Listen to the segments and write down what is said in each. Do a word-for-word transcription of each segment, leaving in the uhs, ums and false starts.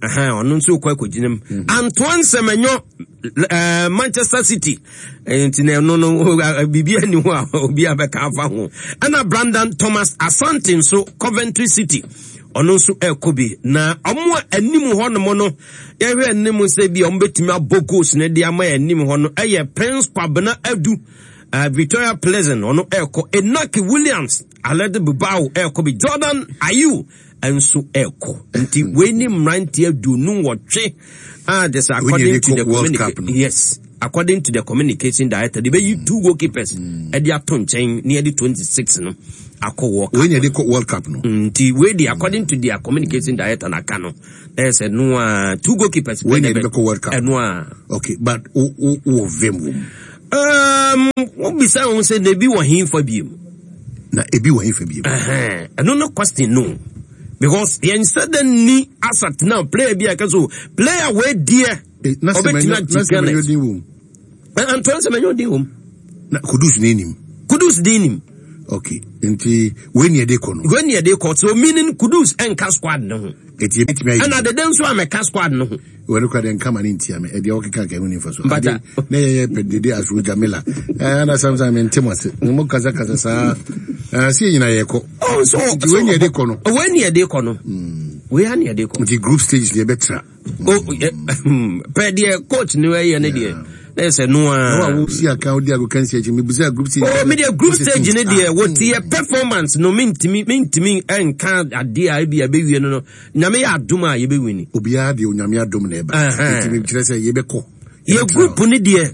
aha ono nso kwa koginem Antoine Semenyo uh, Manchester City entine no no bibia ni ho obi abeka afa ho ana Brandon Thomas Asante nso Coventry City ono nso ekobi na omo anim ho no mo no ye hwe anim se bi omo betimi abogos ne dia ma anim ho no eye Prince Kwabena Adu uh, Victoria Pleasant ono eko Enoch Williams Alede Bubao ekobi Jordan Ayu enso eko nti weni mranti adu nu wotwe ah this according to the communication yes according to the communication director they be two goalkeepers e dey aton chen near the twenty-six no akọ world when they call World Cup no nti we dey according to their communication director na kano there's a no uh, two goalkeepers when they call World Cup no okay but o o o vem um what be say on say they be wa hin for biem na e bi wa hin for biem eh no no question no because yen said ni asset now player bi akaso player we dear na Semenyo din wom Antoine Semenyo din wom na Kudus nenim Kudus dinim okay nti when ye dey kono when ye dey ko so meaning Kudus en ka squad no ho eti etimi ayi ana de den so ameka squad no ho we kwa den kama ni ntia me e dey okeka ka huni faso na ye pedede asu Jamila eh na sometimes en timose mo kaza kaza sa eh si nyina ye ko oh so when ye dey kono when ye dey kono we an ye dey ko the group stage dey betra oh per the coach ni we ye ne dey there's a no no see account there go can see me be group stage oh media group stage ne dey what the performance no mintimi mintimi en kan ade a bia be wie no no nyame ya adom a ye be wini obi a de nyame adom na e ba mintimi kire say ye be ko ye group ni dey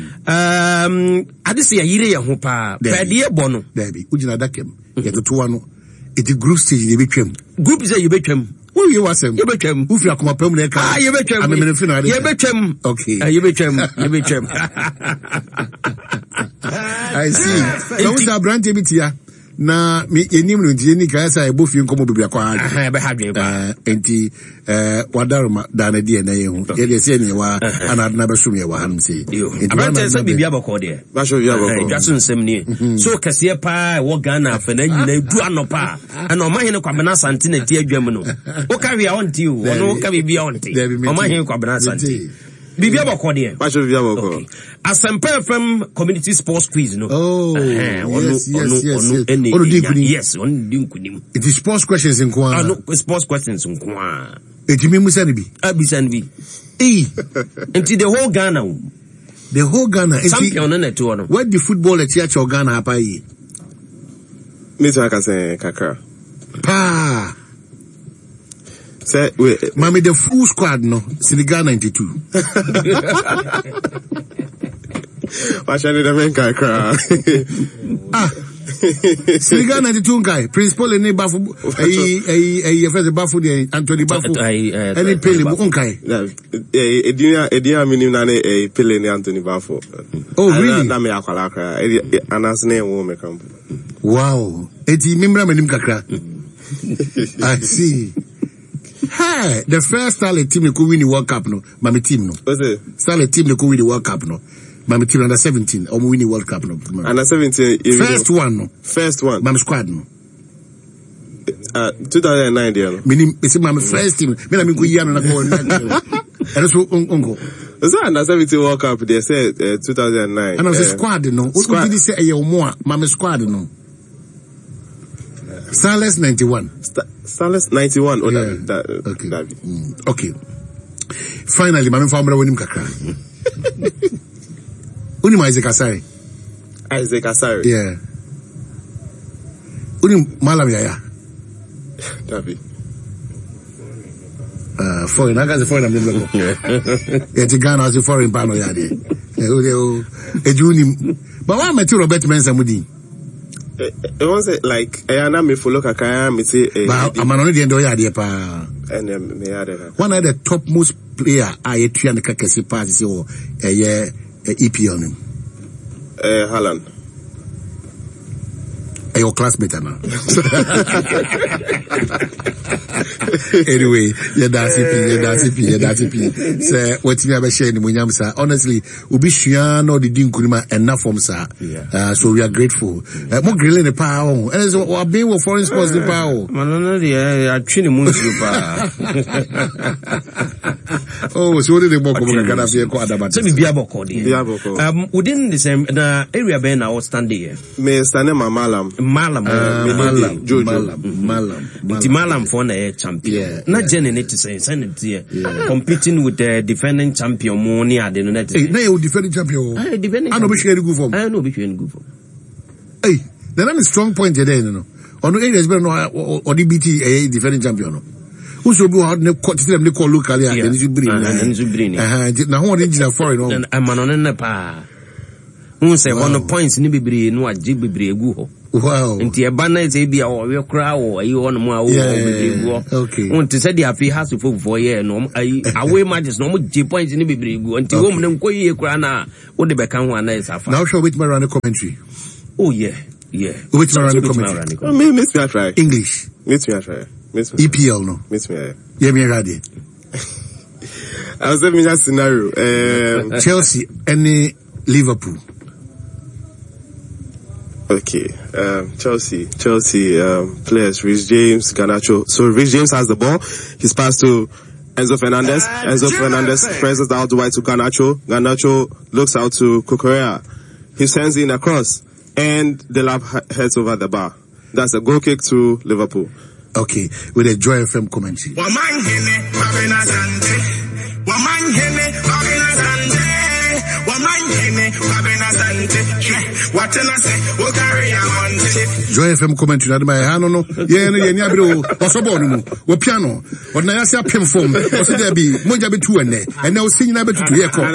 um ade se ya yire ye ho pa per the bo no dabi ugina dakem ye to to no it group stage dey be twam group say ye be twam who you wasem ye betwam who fi akoma pam na ka ah ye betwam amemene fi na ye betwam okay ah ye betwam ye betwam I see so we are brand emitia na me enim no die ni ka sa e bofi nkomo bibia kwa ah be hadwe kwa enti eh wadaruma da na die na ye hu ye de se ni wa ana na be sum ye wa han se abante se bibia bako de ba sho bibia bako jaso nsem ni so kase pa wo Ghana fa na nyina du anopa ana o mahene Kwabena Asante na ti adwam no wo ka wi a onti o no ka bibia onti o mahene Kwabena Asante bibia bako de ba sho bibia bako Asempa F M community sports quiz no oh yes yes yes ono di kunim yes ono di kunim it is sports questions in kwa ah no sports questions in kwa ejimi musa ni bi abisa ni bi eh until the whole Ghana the whole Ghana champion na to no where the football at church of Ghana apa yi me to aka say kakra pa say we mami the full squad no Senegal ninety-two Washani the men kakra ah Senegal ninety-two guy principal ni bafu ai ai ai first bafu de Anthony bafu any Pele mu unkai eh edinya edinya minim na ne Pele ni Anthony bafu oh really na me akwala akra anas na enwo me kampo wow eti mimra menim kakra I see hey the first Starlet team ko win the World Cup no mami team no what's it Starlet team ko win the World Cup no mami team under seventeen or win the World Cup no under seventeen first one no first one mami squad no uh two thousand nine there no minim ese mami first team me na me ko yi no na ko and so onko is that under seventeen World Cup they said uh, two thousand nine and also uh, squad no what did he say e mo mami squad no Starlet ninety-one Starlet ninety-one oh yeah. that, that okay that. Mm. Okay finally mami famra wonim kakra Unim Isaac Asare Isaac Asare yeah Unim Malam Yaya Davi uh foreign I got a foreign I'm never yeah to Ghana as a foreign pano yadi eh unim but why am I to Robert Mensah mudi it was like I na me follow kakaya me say but I'm on the end of yadi pa and me yadi one of the top most player I three and kakesi pass say oh eh E P on him eh Haaland your classmate now. Anyway, yeah, that's it, yeah, that's it, yeah, that's it. Say, what you ever share in Munyam, sir. Honestly, Ubi Shiano, the Dinkunima, enough from sir. Uh, so we are grateful. Uh, more grilling the power. And so, what being with foreign sports the power. Man, yeah, I train the moon Oh, so did the book of Canada be a quad? So we be able to um, within the same area, Ben, I was standing here. Me standing my malam. Malam, Malam, Malam, Malam. The Malam for a champion. Not Jenny to say, send it here. Competing with the defending champion, Monia, the United. They will defend champion. I know which way to go for. I know which way to go for. Hey, there are strong point today, you know. On the areas, but no, or D B T, a defending champion. Who should go out and call them, they call locally, and you bring, and you bring. Now, one engine foreign, and I'm on a pa. Who say one of points in the Bibri, no, Jibri, go. Wow. And the Abana is a be our crowd, or you on more. Okay. Want to say the happy has to for four years, no, I away matches, no more G points in the Bibri, go until woman and Koya Krana, what the Beckham one is. Now, show with my run a commentary. Oh, yeah, yeah. Which my run a commentary? Me, miss me, I try. English. Miss me, I try. E P L, no? Miss me, I. Yeah, me ready. I was having a scenario. Chelsea, any Liverpool. Okay, um, Chelsea, Chelsea, um, players, Rhys James, Garnacho. So Rhys James has the ball. He's passed to Enzo Fernandez. Enzo Fernandez presses out to wide to Garnacho. Garnacho looks out to Cucurella. He sends in a cross, and the lap heads over the bar. That's a goal kick to Liverpool. Okay, with a Joy F M commentary. Joy F M commentary na my hand no ye no ye nya biro oso no wo piano o na ya se apem form o se there be moja betu ene ene o sin na betutu ye ko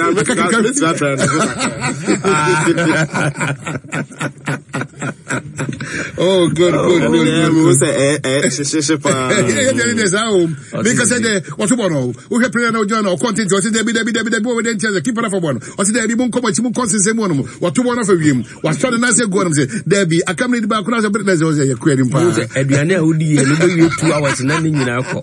oh good good good we say eh eh sheshe pa yeah there is how because say what no we he player na join o content o se there be there be there be there we dey chance keep for one o se there be mon come chi mon consense mo no what to one of wiem what try na say go no say there be akamni di ba kuna say business o say ye kwari mpa aduane a odi ye no be two hours na ni nyina akọ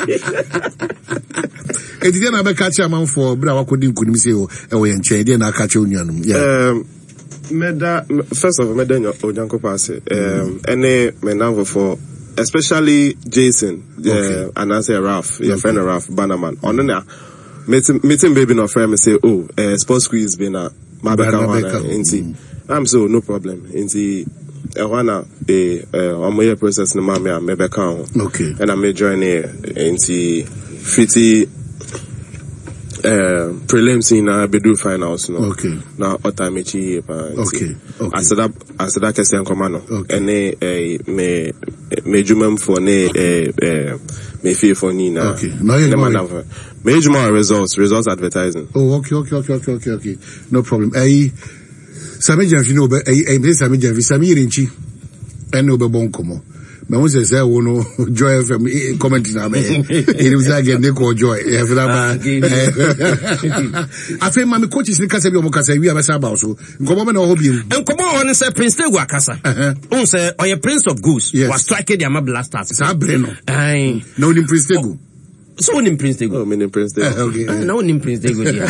edide na be catch am for bra wakodi nkunim say o e wo ye nche edide na catch onuanum yeah um meda first of all meda onyanko pass um any menavo for especially Jason okay. uh, and I say Ralph your okay. friend Ralph Bannerman on na meeting meeting baby no friend me say oh uh, sports quiz be na mabeka wana inti I'm so no problem inti ewana e omoye process no ma me mabeka okay and I may join here inti fifty uh prelims in uh, bedu finals no okay now otamechi pa okay okay asada asada kese nkomano okay. ene eh, me me jumam for ne eh, eh, me fear for ni na okay now you know me juma results results advertising oh okay okay okay okay okay okay no problem eh sami janfi no be eh eh sami janfi sami rinchi ene obe bon komo me won say say wo no Joy F M comment na me it was again they call Joy e fi la ba afi ma me coaches ni kasa bi o mo kasa wi abasa ba so nkomo me na ho bi nkomo won say Prince Tegu akasa on say oye Prince of Goose was strike the Ama Blasters sa bre no ai no ni Prince Tegu so on Prince Tegu oh me Prince Tegu okay ah no ni Prince Tegu dia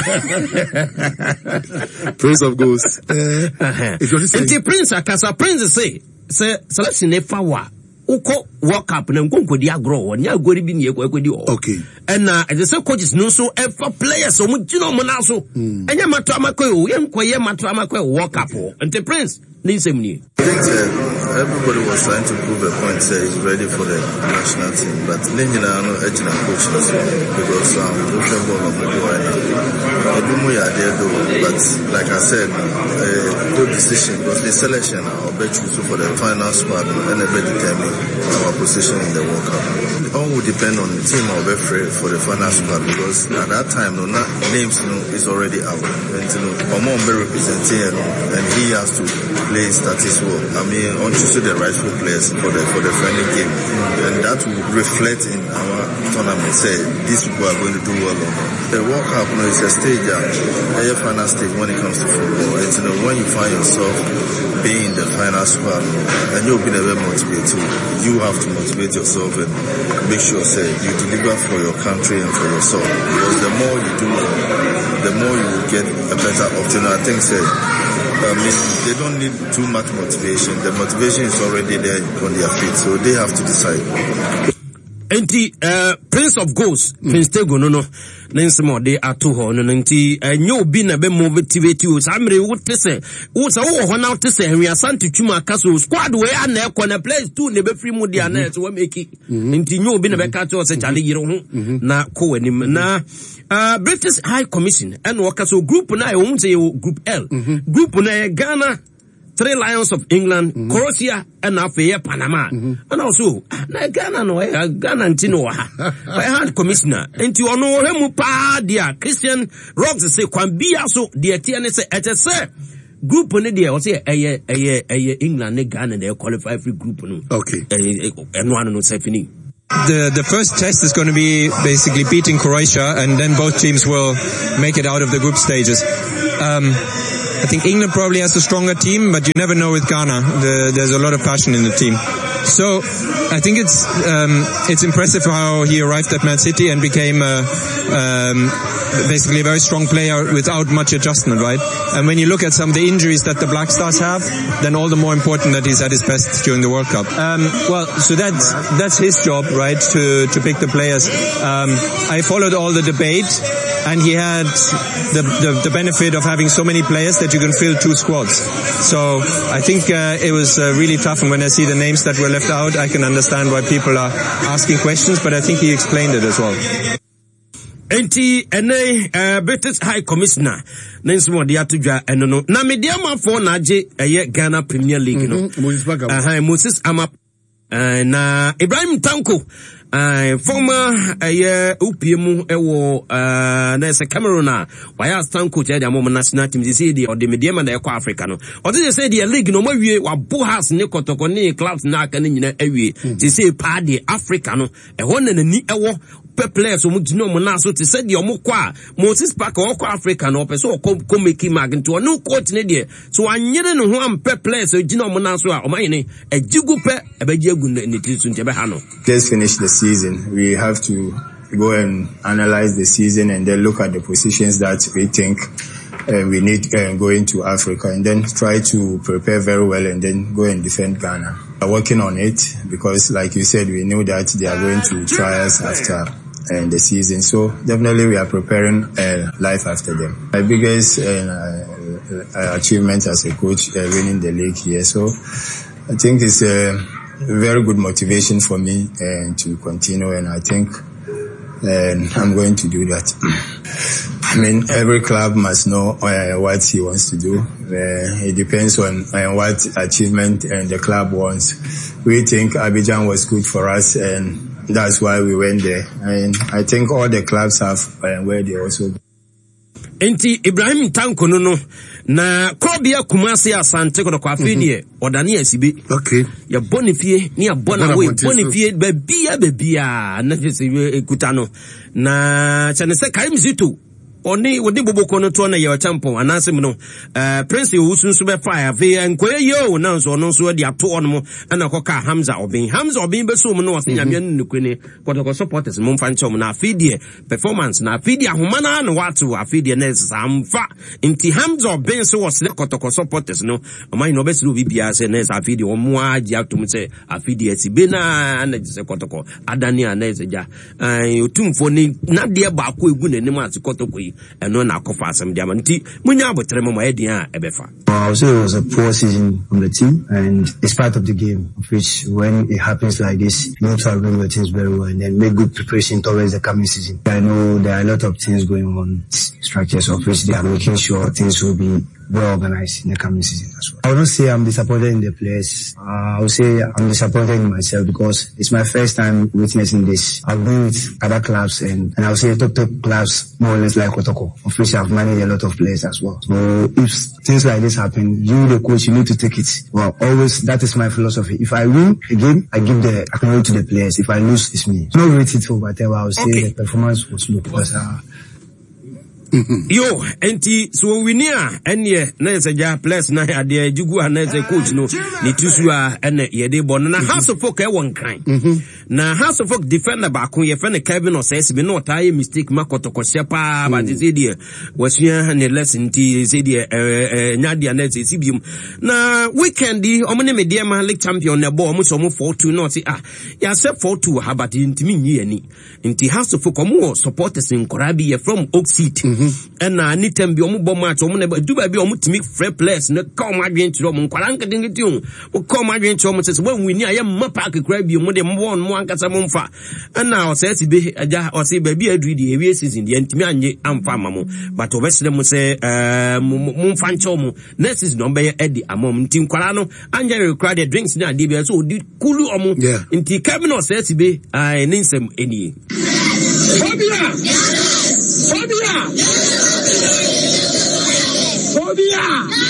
Prince of Goose eh it was the Prince akasa Prince say say selection e fa wa uko World Cup na nkonkodi agro won ya agori bi ne ekodi o okay and na uh, say coaches no so e for players o mu gino mo na so enya mato amakoy o yen koye mato amakoy World Cup o and the Prince ni sem ni everybody was trying to prove a point say he's ready for the national team but Lenina no ejina coach no so because um the ball of the right now do mo ya there though but like I said a good decision because the selection I'll bet you so for the final squad and a bet determine our position in the World Cup. It all will depend on the team I'll be free for the final squad because at that time no not, names you know, is already out and you know Omon be representing and he has to play status well. I mean on to the rightful players for the for the friendly game and that will reflect in our tournament say these people are going to do well or not. The World Cup you know, is a stage uh, a final stage when it comes to football and you know when you find yourself being in the final squad, and you'll be never motivated. You have to motivate yourself and make sure say you deliver for your country and for yourself. Because the more you do, the more you will get a better option. I think say, I mean, they don't need too much motivation. The motivation is already there on their feet, so they have to decide. Enti uh, Prince of Ghosts, mm. Prince Tego no no, nensi mo de ato ho no nti enyo obi na be motivate you. Samre wote se, wo se wo ho na wote se Henry Asante Twuma akaso squad we ya na ekọ na place two ne be free mu dia na so we make. Nti nyo obi na be ka to se chale yire ho na ko wanim na uh, British High Commission and wakaso group na e wo say group L. Mm-hmm. Group na Ghana, Three Lions of England, mm-hmm. Croatia, and Afia Panama. Mm-hmm. And also, na Ghana no, Ghana ntino ha. I had commissioner. And you know him pa dia Christian Rocks say kwambia so dia tiane say et say group ne dia o say eye eye eye England ne Ghana they qualify free group no. Okay. And one no say fini. The the first test is going to be basically beating Croatia, and then both teams will make it out of the group stages. Um, I think England probably has a stronger team, but you never know with Ghana. The, there's a lot of passion in the team. So I think it's um, it's impressive how he arrived at Man City and became a, um, basically a very strong player without much adjustment, right? And when you look at some of the injuries that the Black Stars have, then all the more important that he's at his best during the World Cup. Um, well, so that's that's his job, right? To to pick the players. Um, I followed all the debate. And he had the, the the benefit of having so many players that you can fill two squads. So I think uh, it was uh, really tough. And when I see the names that were left out, I can understand why people are asking questions. But I think he explained it as well. Enti ene uh, British High Commissioner nensi mo de atudwa eno no na mediama for na age eye Ghana Premier League no. Mm-hmm. Aha, Moses Amap uh, na Ibrahim Tanko. Uh, former uh, U P M ewo uh, na se Cameroon na waya stand coach e mo national team they say the or the medium na ekwa Africa no or they say the league no mawie wa bo has ne kotoko ne clubs na aka ne nyina awie they say pa the Africa no e ho na ni ewo players omo gino mo na so te say the omo kwa Moses Park o kwa Africa no person o ko make mag nto no coach ne de so anyere ne ho am players o gino mo na so a o mayene e jigu pe e ba jigu ne tisu nte be ha no. Just finish the season. We have to go and analyze the season and then look at the positions that we think uh, we need uh, going to Africa, and then try to prepare very well and then go and defend Ghana. We're working on it because, like you said, we knew that they are going to try us after uh, the season. So definitely we are preparing uh, life after them. My biggest uh, uh, achievement as a coach, uh, winning the league here. So I think it's a uh, very good motivation for me uh, to continue, and I think uh, I'm going to do that. I mean, every club must know uh, what he wants to do. Uh, it depends on uh, what achievement uh, the club wants. We think Abidjan was good for us, and that's why we went there. And I think all the clubs have uh, where they also go. Enti Ibrahim Tanko no no na Krobia Kumasi Asante ko kwa afidie odane asibe. Okay. Ya bonifie ni abona we bonifie be bia be bia na se ekuta no na chane se Karim Zito oni wodi boboko no to na ye champion anase no eh Prince Owusunsu be fire ve enkoye yo na so no so de ato on mo na koka Hamza Obin Hamza Obin be so mo no wasenya me no kwene kotoko supporters mo mfa nchom na afidie performance na afidie ahomana na watu afidie na samfa nti Hamza Obin so was kotoko supporters no oman no be suru bibia se na afidie o mo agi atum se afidie si be na na se kotoko adani na seja eh otumfo ni na de ba ko egu nanim ase kotoko yi eno na akofa asem dia manti munya abotre mo ma edin a ebefa. I would say it was a poor season from the team, and it's part of the game, of which when it happens like this, you need to bring your teams very well and then make good preparation towards the coming season. I know there are a lot of things going on, structures of which they are making sure things will be well organized in the coming season as well. I would not say I'm disappointed in the players. Uh, I would say I'm disappointed in myself because it's my first time witnessing this. I've been with other clubs and, and I would say top top clubs more or less like Kotoko, of which I've managed a lot of players as well. So if things like this happen, you the coach, you need to take it. Well, always, that is my philosophy. If I win a game, I give the acknowledge to the players. If I lose, it's me. No rate it for whatever. I would say okay. The performance was low because uh, Yo, enti so we near ene na se ja plus na ade ajugu na se coach no ni tusu a ene ye de bon na House of Folk e won kan. Na House of Folk defender ba ko ye fe ne Kevin Osesi no ta ye mistake makoto ko pa ba de die wasua ne lesson ti se die nyade na se sibium. Na weekend di omo ne media ma league champion na bo omo so omo four two no say ah ya se four two ha ba di ntimi nyi ani. Nti House of Folk omo supporters in Korabi ye from Oak Seat. And na anytime bi omo bo match omo na do ba bi omo timi free players na come adwen tiro omo nkwara nkadengeti o come adwen tiro omo se when we ni aye mma park kra bi omo de mo no ankasa mo mfa na o se be aja o se ba bi adu di ewie season de ntimi anye amfa amamo but obesere mo se eh mo mfa nche omo next season no be edi amom nti nkwara no anya require the drinks na de bi so di kulu omo nti Kevin o se be ai ninsem eni Fobia Fobia Fobia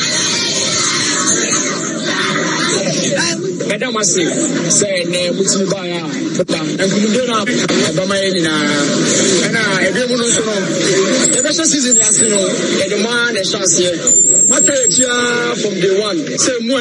Madam Asi say ne mutimi ba ya papa enkunude na abama ye nyina na ebe mu no so no ebe season ya se no e de man e chance ye mata e tia from day one say mu